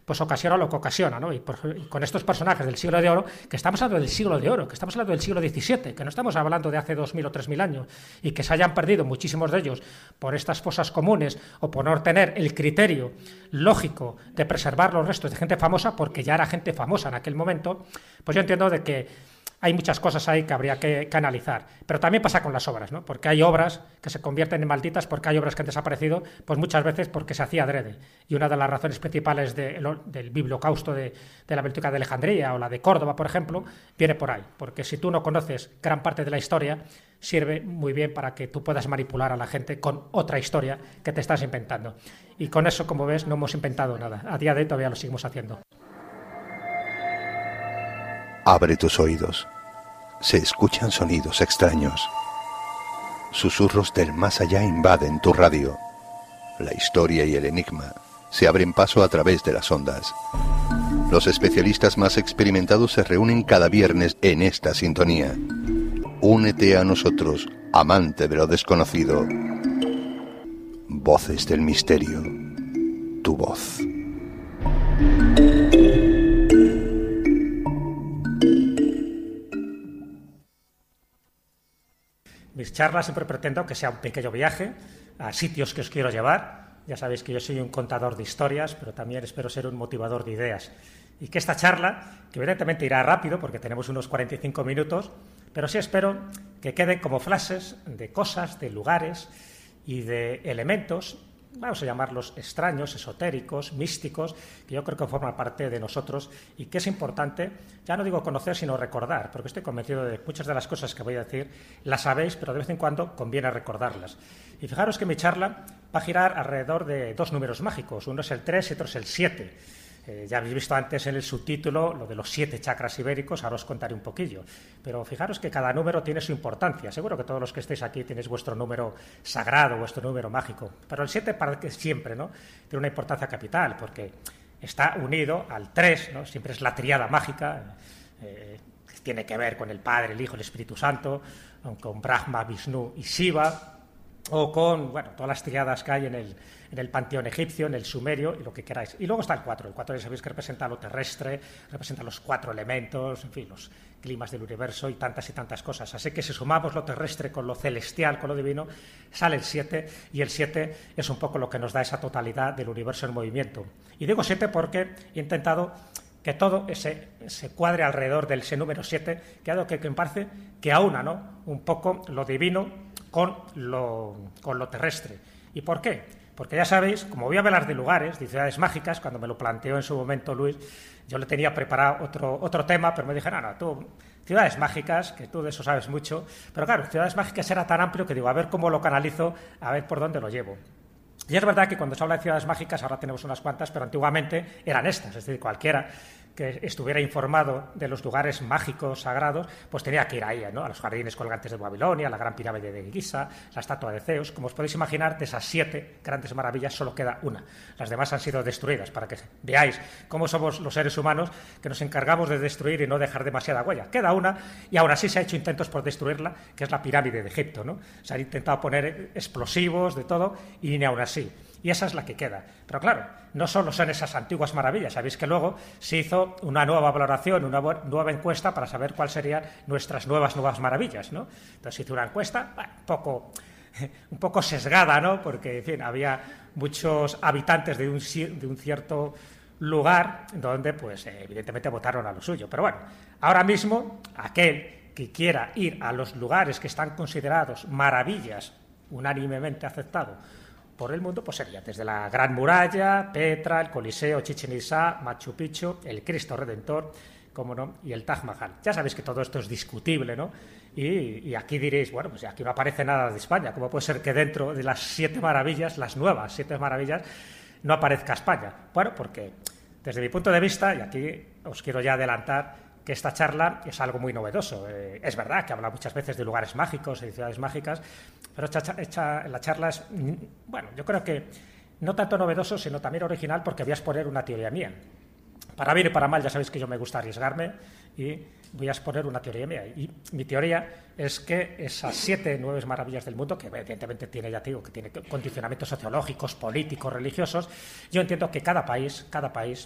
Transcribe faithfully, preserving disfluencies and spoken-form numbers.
pues ocasiona lo que ocasiona, ¿no? Y, por, y con estos personajes del siglo de oro, que estamos hablando del siglo de oro, que estamos hablando del siglo diecisiete, que no estamos hablando de hace dos mil o tres mil años, y que se hayan perdido muchísimos de ellos por estas fosas comunes o por no tener el criterio lógico de preservar los restos de gente famosa, porque ya era gente famosa en aquel momento, pues yo entiendo de que hay muchas cosas ahí que habría que, que analizar. Pero también pasa con las obras, ¿no? Porque hay obras que se convierten en malditas, porque hay obras que han desaparecido, pues muchas veces porque se hacía adrede. Y una de las razones principales de, lo, del bibliocausto de, de la Biblioteca de Alejandría o la de Córdoba, por ejemplo, viene por ahí. Porque si tú no conoces gran parte de la historia, sirve muy bien para que tú puedas manipular a la gente con otra historia que te estás inventando. Y con eso, como ves, no hemos inventado nada. A día de hoy todavía lo seguimos haciendo. Abre tus oídos. Se escuchan sonidos extraños. Susurros del más allá invaden tu radio. La historia y el enigma se abren paso a través de las ondas. Los especialistas más experimentados se reúnen cada viernes en esta sintonía. Únete a nosotros, amante de lo desconocido. Voces del misterio. Tu voz. Mis charlas siempre pretendo que sea un pequeño viaje a sitios que os quiero llevar. Ya sabéis que yo soy un contador de historias, pero también espero ser un motivador de ideas. Y que esta charla, que evidentemente irá rápido porque tenemos unos cuarenta y cinco minutos, pero sí espero que queden como flashes de cosas, de lugares y de elementos, vamos a llamarlos extraños, esotéricos, místicos, que yo creo que forman parte de nosotros y que es importante, ya no digo conocer, sino recordar, porque estoy convencido de que muchas de las cosas que voy a decir las sabéis, pero de vez en cuando conviene recordarlas. Y fijaros que mi charla va a girar alrededor de dos números mágicos, uno es el tres y otro es el siete. Eh, ya habéis visto antes en el subtítulo lo de los siete chakras ibéricos, ahora os contaré un poquillo. Pero fijaros que cada número tiene su importancia. Seguro que todos los que estéis aquí tenéis vuestro número sagrado, vuestro número mágico. Pero el siete para que siempre, ¿no?, tiene una importancia capital, porque está unido al tres, ¿no? Siempre es la tríada mágica, eh, que tiene que ver con el Padre, el Hijo, el Espíritu Santo, con Brahma, Vishnu y Shiva, o con, bueno, todas las tríadas que hay en el, en el panteón egipcio, en el sumerio, y lo que queráis. Y luego está el cuatro. El cuatro ya sabéis que representa lo terrestre, representa los cuatro elementos, en fin, los climas del universo y tantas y tantas cosas. Así que si sumamos lo terrestre con lo celestial, con lo divino, sale el siete, y el siete es un poco lo que nos da esa totalidad del universo en movimiento. Y digo siete porque he intentado que todo ese, se cuadre alrededor del ese número siete, que algo que, que me parece que aúna, ¿no?, un poco lo divino con lo, con lo terrestre. ¿Y por qué? Porque ya sabéis, como voy a hablar de lugares, de ciudades mágicas, cuando me lo planteó en su momento Luis, yo le tenía preparado otro, otro tema, pero me dije, no, no, tú, ciudades mágicas, que tú de eso sabes mucho, pero claro, ciudades mágicas era tan amplio que digo, a ver cómo lo canalizo, a ver por dónde lo llevo. Y es verdad que cuando se habla de ciudades mágicas, ahora tenemos unas cuantas, pero antiguamente eran estas, es decir, cualquiera que estuviera informado de los lugares mágicos, sagrados, pues tenía que ir ahí, ¿no?, a los jardines colgantes de Babilonia, la gran pirámide de Giza, la estatua de Zeus. Como os podéis imaginar, de esas siete grandes maravillas solo queda una. Las demás han sido destruidas, para que veáis cómo somos los seres humanos, que nos encargamos de destruir y no dejar demasiada huella. Queda una, y aún así se ha hecho intentos por destruirla, que es la pirámide de Egipto, ¿no? Se han intentado poner explosivos, de todo, y ni aún así. Y esa es la que queda. Pero claro, no solo son esas antiguas maravillas. Sabéis que luego se hizo una nueva valoración, una nueva encuesta para saber cuáles serían nuestras nuevas nuevas maravillas, ¿no? Entonces se hizo una encuesta, bueno, un poco, un poco sesgada, ¿no?, porque, en fin, había muchos habitantes de un, de un cierto lugar donde, pues, evidentemente votaron a lo suyo. Pero bueno, ahora mismo, aquel que quiera ir a los lugares que están considerados maravillas, unánimemente aceptado por el mundo, pues sería desde la Gran Muralla, Petra, el Coliseo, Chichén Itzá, Machu Picchu, el Cristo Redentor, cómo no, y el Taj Mahal. Ya sabéis que todo esto es discutible, ¿no? Y, y aquí diréis, bueno, pues aquí no aparece nada de España. ¿Cómo puede ser que dentro de las siete maravillas, las nuevas siete maravillas, no aparezca España? Bueno, porque desde mi punto de vista, y aquí os quiero ya adelantar, que esta charla es algo muy novedoso. Eh, es verdad que habla muchas veces de lugares mágicos y de ciudades mágicas, pero esta, esta, la charla es, bueno, yo creo que no tanto novedoso, sino también original, porque voy a exponer una teoría mía. Para bien y para mal, ya sabéis que yo me gusta arriesgarme y voy a exponer una teoría mía. Y mi teoría es que esas siete, nueve maravillas del mundo, que evidentemente tiene, ya te digo, que tiene condicionamientos sociológicos, políticos, religiosos, yo entiendo que cada país, cada país